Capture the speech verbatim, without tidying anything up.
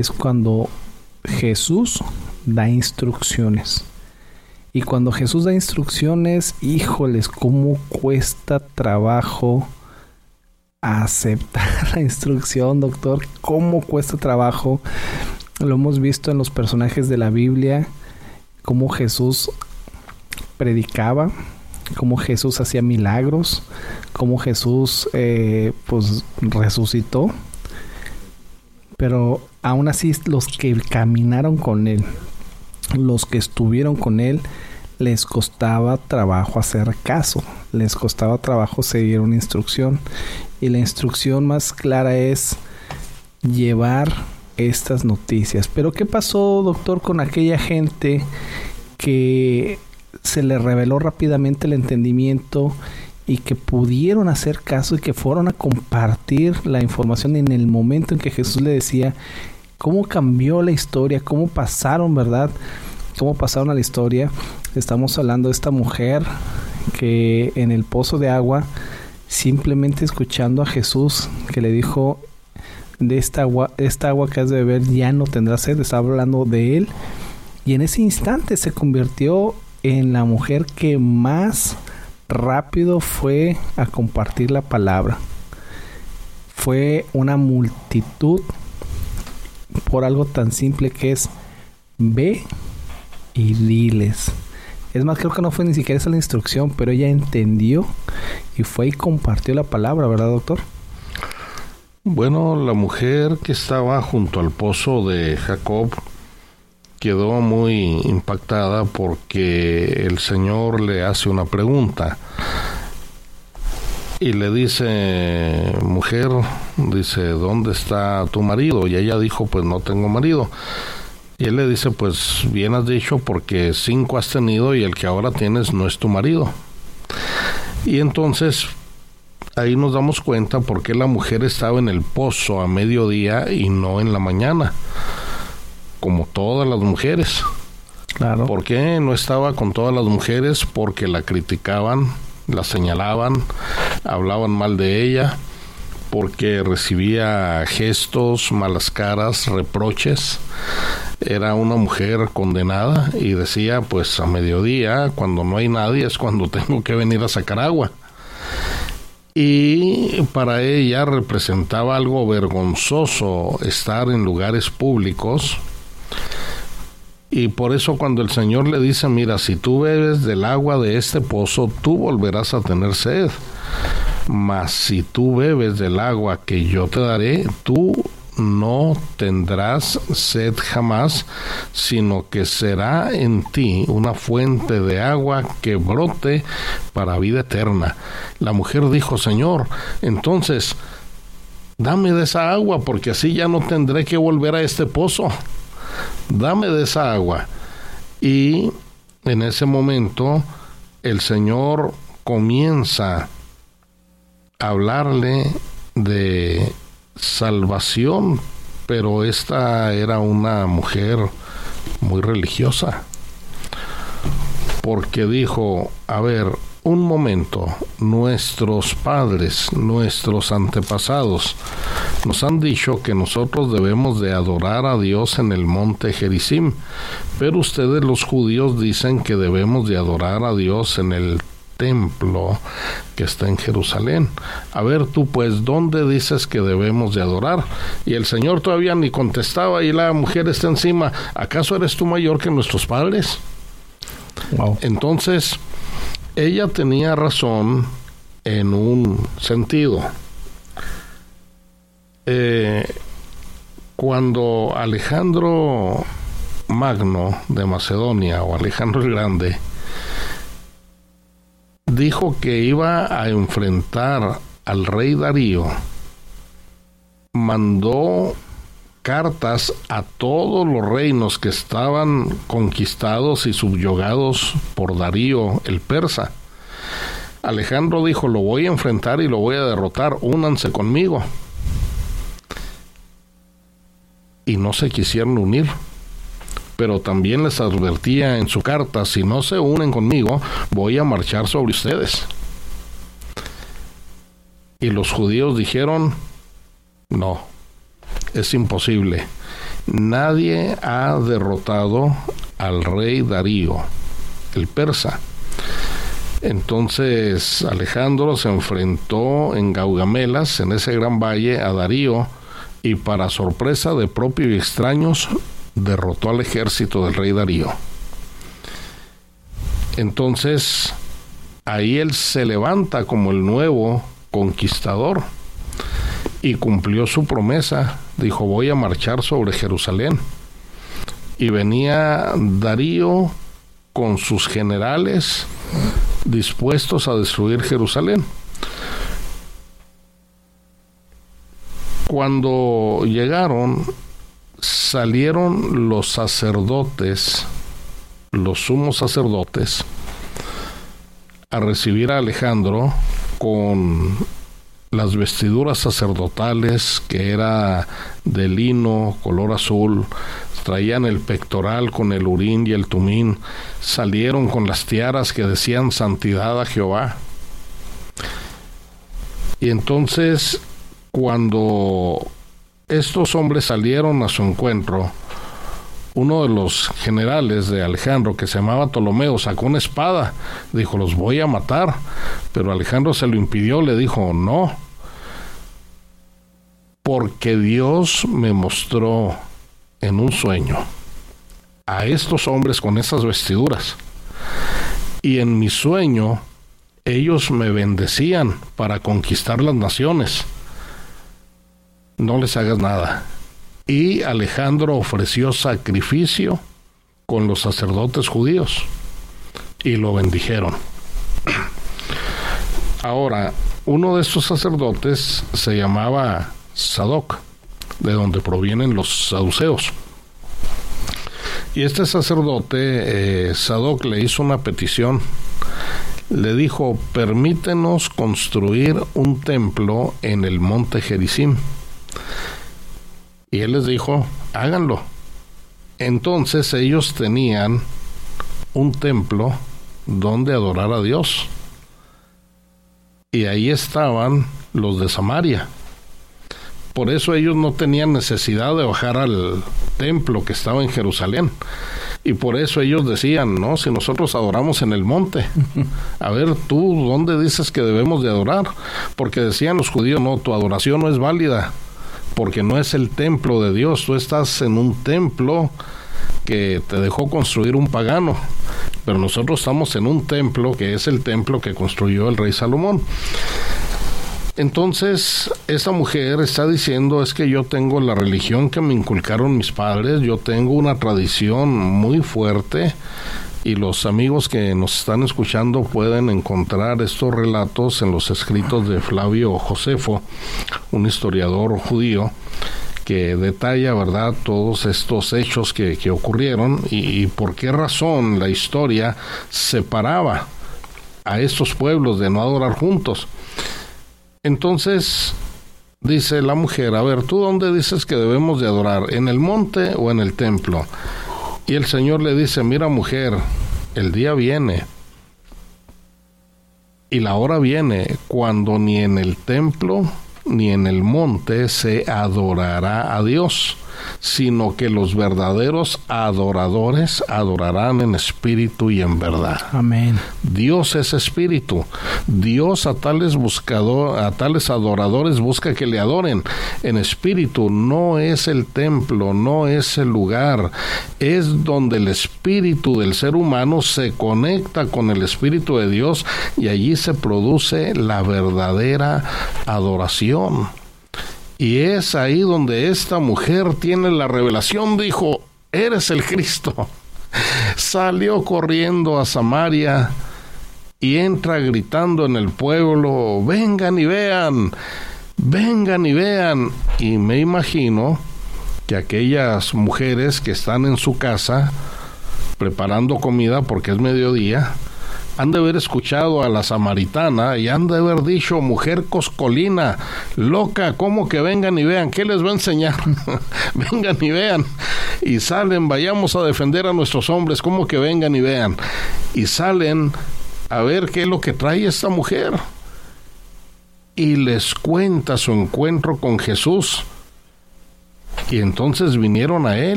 es cuando Jesús da instrucciones. Y cuando Jesús da instrucciones, híjoles, cómo cuesta trabajo aceptar la instrucción, doctor. Cómo cuesta trabajo. Lo hemos visto en los personajes de la Biblia, cómo Jesús predicaba, cómo Jesús hacía milagros, cómo Jesús eh, pues resucitó. Pero aún así los que caminaron con él, los que estuvieron con él, les costaba trabajo hacer caso, les costaba trabajo seguir una instrucción. Y la instrucción más clara es llevar estas noticias. Pero ¿qué pasó, doctor, con aquella gente que se le reveló rápidamente el entendimiento y que pudieron hacer caso y que fueron a compartir la información en el momento en que Jesús le decía? ¿Cómo cambió la historia? ¿Cómo pasaron, verdad? ¿Cómo pasaron a la historia? Estamos hablando de esta mujer que en el pozo de agua, simplemente escuchando a Jesús que le dijo: de esta agua, esta agua que has de beber ya no tendrás sed. Estaba hablando de él, y en ese instante se convirtió en la mujer que más rápido fue a compartir la palabra. Fue una multitud por algo tan simple que es: ve y diles. Es más, creo que no fue ni siquiera esa la instrucción, pero ella entendió y fue y compartió la palabra, ¿verdad, doctor? Bueno, la mujer que estaba junto al pozo de Jacob quedó muy impactada porque el Señor le hace una pregunta y le dice: mujer, dice, ¿dónde está tu marido? Y ella dijo: pues no tengo marido. Y él le dice: pues bien has dicho, porque cinco has tenido y el que ahora tienes no es tu marido. Y entonces ahí nos damos cuenta por qué la mujer estaba en el pozo a mediodía y no en la mañana, como todas las mujeres. Claro. ¿Por qué no estaba con todas las mujeres? Porque la criticaban, la señalaban, hablaban mal de ella, porque recibía gestos, malas caras, reproches. Era una mujer condenada y decía: pues a mediodía, cuando no hay nadie, es cuando tengo que venir a sacar agua. Y para ella representaba algo vergonzoso estar en lugares públicos. Y por eso cuando el Señor le dice: mira, si tú bebes del agua de este pozo, tú volverás a tener sed. Mas si tú bebes del agua que yo te daré, tú no tendrás sed jamás, sino que será en ti una fuente de agua que brote para vida eterna. La mujer dijo: Señor, entonces dame de esa agua, porque así ya no tendré que volver a este pozo. Dame de esa agua. Y en ese momento el Señor comienza a hablarle de salvación, pero esta era una mujer muy religiosa, porque dijo: a ver, un momento, nuestros padres, nuestros antepasados nos han dicho que nosotros debemos de adorar a Dios en el monte Gerizim, pero ustedes los judíos dicen que debemos de adorar a Dios en el templo que está en Jerusalén. A ver tú, pues, ¿dónde dices que debemos de adorar? Y el Señor todavía ni contestaba y la mujer está encima: ¿acaso eres tú mayor que nuestros padres? Wow. Entonces ella tenía razón en un sentido. Eh, cuando Alejandro Magno de Macedonia, o Alejandro el Grande, dijo que iba a enfrentar al rey Darío, mandó cartas a todos los reinos que estaban conquistados y subyugados por Darío el persa. Alejandro dijo: lo voy a enfrentar y lo voy a derrotar, únanse conmigo. Y no se quisieron unir, pero también les advertía en su carta: si no se unen conmigo, voy a marchar sobre ustedes. Y los judíos dijeron: no, es imposible. nadie ha derrotado al rey Darío, el persa. Entonces Alejandro se enfrentó en Gaugamelas, en ese gran valle, a Darío, y para sorpresa de propio y extraños, derrotó al ejército del rey Darío. Entonces, ahí él se levanta como el nuevo conquistador y cumplió su promesa. Dijo, voy a marchar sobre Jerusalén. Y venía Darío con sus generales dispuestos a destruir Jerusalén. Cuando llegaron, salieron los sacerdotes, los sumos sacerdotes, a recibir a Alejandro con las vestiduras sacerdotales, que era de lino color azul. Traían el pectoral con el urín y el tumín. Salieron con las tiaras que decían santidad a Jehová. Y entonces, cuando estos hombres salieron a su encuentro, uno de los generales de Alejandro, que se llamaba Ptolomeo, sacó una espada. Dijo, los voy a matar. Pero Alejandro se lo impidió. Le dijo, no, porque Dios me mostró en un sueño a estos hombres con esas vestiduras, y en mi sueño ellos me bendecían para conquistar las naciones. No les hagas nada. Y Alejandro ofreció sacrificio con los sacerdotes judíos y lo bendijeron. Ahora, uno de estos sacerdotes se llamaba Sadoc, de donde provienen los saduceos. Y este sacerdote, eh, Sadoc, le hizo una petición. Le dijo, permítenos construir un templo en el monte Gerizim. Y él les dijo, háganlo. Entonces ellos tenían un templo donde adorar a Dios. Y ahí estaban los de Samaria. Por eso ellos no tenían necesidad de bajar al templo que estaba en Jerusalén. Y por eso ellos decían, no, si nosotros adoramos en el monte. A ver, tú, ¿dónde dices que debemos de adorar? Porque decían los judíos, no, tu adoración no es válida, porque no es el templo de Dios. Tú estás en un templo que te dejó construir un pagano, pero nosotros estamos en un templo que es el templo que construyó el rey Salomón. Entonces, esta mujer está diciendo, es que yo tengo la religión que me inculcaron mis padres, yo tengo una tradición muy fuerte, y los amigos que nos están escuchando pueden encontrar estos relatos en los escritos de Flavio Josefo, un historiador judío, que detalla, ¿verdad?, todos estos hechos que, que ocurrieron y, y por qué razón la historia separaba a estos pueblos de no adorar juntos. Entonces, dice la mujer, a ver, ¿tú dónde dices que debemos de adorar? ¿En el monte o en el templo? Y el Señor le dice, mira mujer, el día viene y la hora viene cuando ni en el templo ni en el monte se adorará a Dios, sino que los verdaderos adoradores adorarán en espíritu y en verdad. Amén. Dios es espíritu. Dios a tales buscador, a tales adoradores busca que le adoren en espíritu. No es el templo, no es el lugar, es donde el espíritu del ser humano se conecta con el espíritu de Dios y allí se produce la verdadera adoración. Y es ahí donde esta mujer tiene la revelación. Dijo, eres el Cristo. Salió corriendo a Samaria y entra gritando en el pueblo, vengan y vean, vengan y vean. Y me imagino que aquellas mujeres que están en su casa preparando comida porque es mediodía, han de haber escuchado a la samaritana y han de haber dicho, mujer coscolina, loca, ¿cómo que vengan y vean? ¿Qué les va a enseñar? Vengan y vean. Y salen, vayamos a defender a nuestros hombres, ¿cómo que vengan y vean? Y salen a ver qué es lo que trae esta mujer. Y les cuenta su encuentro con Jesús. Y entonces vinieron a él